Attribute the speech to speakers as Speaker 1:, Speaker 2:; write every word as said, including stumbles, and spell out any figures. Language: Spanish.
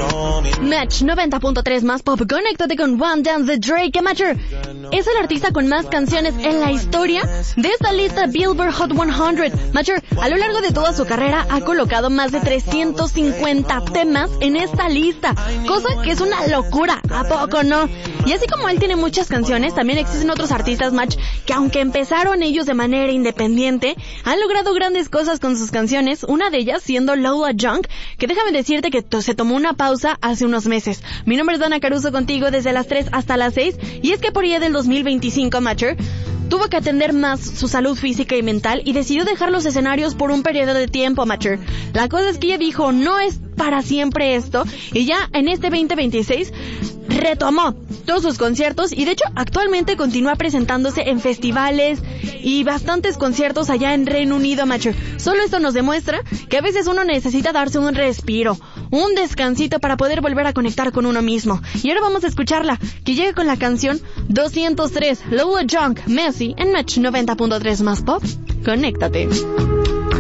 Speaker 1: Match noventa punto tres más pop. Conéctate con One Dance de Drake. Macher es el artista con más canciones en la historia de esta lista Billboard Hot cien. Macher, a lo largo de toda su carrera ha colocado más de trescientos cincuenta temas en esta lista, cosa que es una locura, ¿a poco no? Y así como él tiene muchas canciones, también existen otros artistas, Match, que aunque empezaron ellos de manera independiente, han logrado grandes cosas con sus canciones, una de ellas siendo Lola Young, que déjame decirte que to- se tomó una pausa hace unos meses. Mi nombre es Dana Caruso, contigo desde las tres hasta las seis, y es que por allá del dos mil veinticinco, Matcher tuvo que atender más su salud física y mental y decidió dejar los escenarios por un periodo de tiempo, Matcher. La cosa es que ella dijo, no es para siempre esto, y ya en este veinte veintiséis retomó todos sus conciertos y de hecho actualmente continúa presentándose en festivales y bastantes conciertos allá en Reino Unido, Matcher. Solo esto nos demuestra que a veces uno necesita darse un respiro, un descansito para poder volver a conectar con uno mismo. Y ahora vamos a escucharla, que llega con la canción doscientos tres, Lola Young, Messi, en Match noventa punto tres más pop. Conéctate.